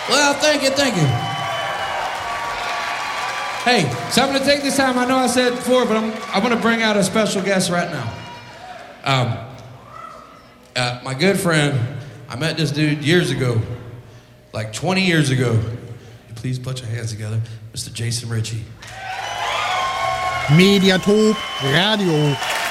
Well, thank you. Hey, so I'm going to take this time. I know I said it before, but I'm going to bring out a special guest right now. My good friend, I met this dude years ago, like 20 years ago. Please put your hands together, Mr. Jason Ritchie. Mediatop Radio.